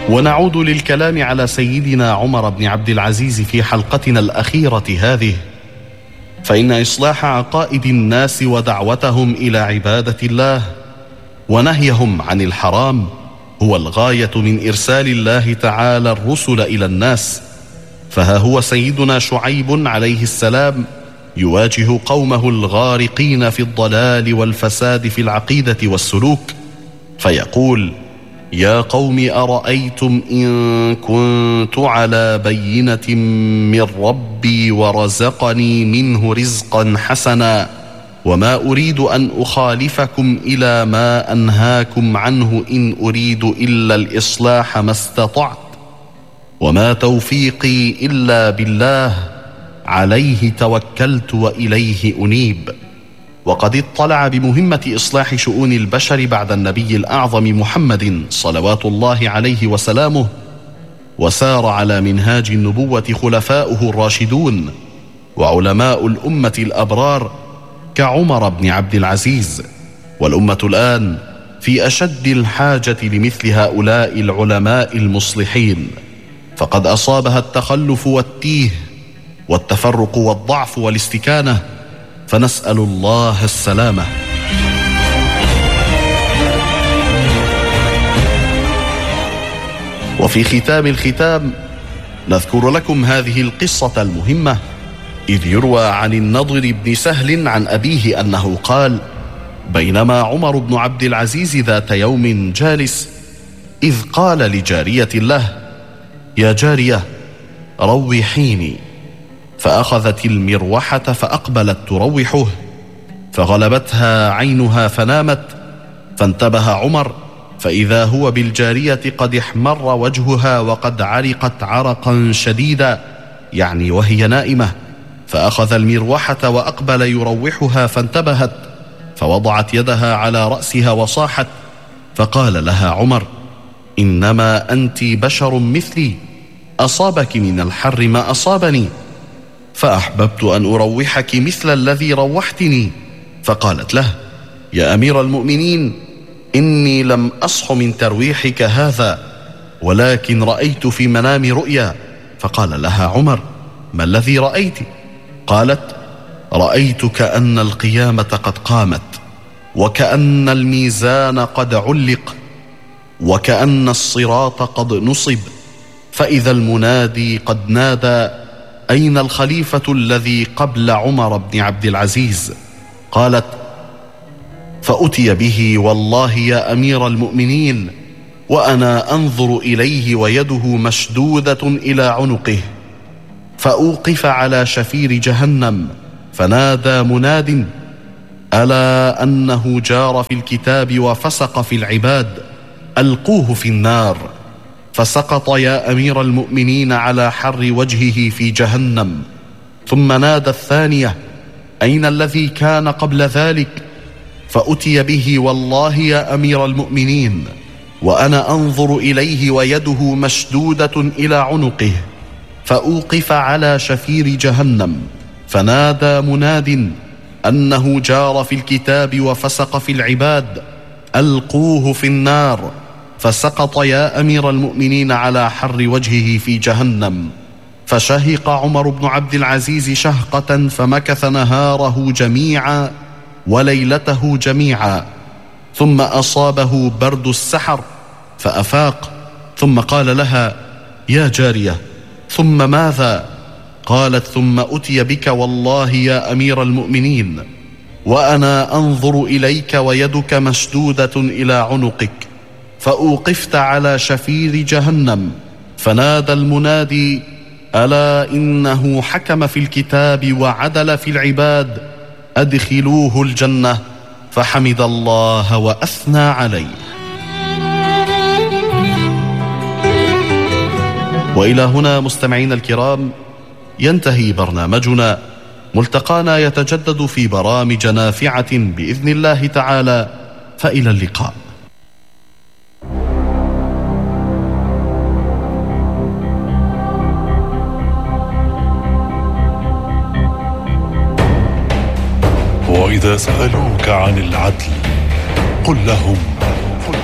ونعود للكلام على سيدنا عمر بن عبد العزيز في حلقتنا الأخيرة هذه. فإن إصلاح عقائد الناس ودعوتهم إلى عبادة الله ونهيهم عن الحرام هو الغاية من إرسال الله تعالى الرسل إلى الناس. فها هو سيدنا شعيب عليه السلام يواجه قومه الغارقين في الضلال والفساد في العقيدة والسلوك، فيقول: يا قوم أرأيتم إن كنت على بينة من ربي ورزقني منه رزقا حسنا وما أريد أن أخالفكم إلى ما أنهاكم عنه إن أريد إلا الإصلاح ما استطعت وما توفيقي إلا بالله عليه توكلت وإليه أنيب. وقد اطلع بمهمة إصلاح شؤون البشر بعد النبي الأعظم محمد صلوات الله عليه وسلامه، وسار على منهاج النبوة خلفاؤه الراشدون وعلماء الأمة الأبرار كعمر بن عبد العزيز. والأمة الآن في أشد الحاجة لمثل هؤلاء العلماء المصلحين، فقد أصابها التخلف والتيه والتفرق والضعف والاستكانة، فنسأل الله السلامة. وفي ختام الختام نذكر لكم هذه القصة المهمة، إذ يروى عن النضر بن سهل عن أبيه أنه قال: بينما عمر بن عبد العزيز ذات يوم جالس، إذ قال لجارية له: يا جارية روحيني، فأخذت المروحة فأقبلت تروحه، فغلبتها عينها فنامت، فانتبه عمر فإذا هو بالجارية قد احمر وجهها وقد عرقت عرقا شديدا، يعني وهي نائمة، فأخذ المروحة وأقبل يروحها فانتبهت، فوضعت يدها على رأسها وصاحت، فقال لها عمر: إنما أنت بشر مثلي، أصابك من الحر ما أصابني، فأحببت أن أروحك مثل الذي روحتني. فقالت له: يا أمير المؤمنين، إني لم أصح من ترويحك هذا، ولكن رأيت في منام رؤيا. فقال لها عمر: ما الذي رأيت؟ قالت: رأيت كأن القيامة قد قامت، وكأن الميزان قد علق، وكأن الصراط قد نصب، فإذا المنادي قد نادى: أين الخليفة الذي قبل عمر بن عبد العزيز؟ قالت: فأتي به والله يا أمير المؤمنين، وأنا أنظر إليه ويده مشدودة إلى عنقه، فأوقف على شفير جهنم، فنادى مناد: ألا أنه جار في الكتاب وفسق في العباد، ألقوه في النار. فسقط يا أمير المؤمنين على حر وجهه في جهنم. ثم نادى الثانية: أين الذي كان قبل ذلك؟ فأتي به والله يا أمير المؤمنين، وأنا أنظر إليه ويده مشدودة إلى عنقه، فأوقف على شفير جهنم، فنادى مناد: أنه جار في الكتاب وفسق في العباد، ألقوه في النار. فسقط يا أمير المؤمنين على حر وجهه في جهنم. فشهق عمر بن عبد العزيز شهقة، فمكث نهاره جميعا وليلته جميعا، ثم أصابه برد السحر فأفاق، ثم قال لها: يا جارية، ثم ماذا؟ قالت: ثم أتي بك والله يا أمير المؤمنين، وأنا أنظر إليك ويدك مشدودة إلى عنقك، فأوقفت على شفير جهنم، فنادى المنادي: ألا إنه حكم في الكتاب وعدل في العباد، أدخلوه الجنة. فحمد الله وأثنى عليه. وإلى هنا مستمعين الكرام ينتهي برنامجنا. ملتقانا يتجدد في برامج نافعة بإذن الله تعالى، فإلى اللقاء. وإذا سألوك عن العدل قل لهم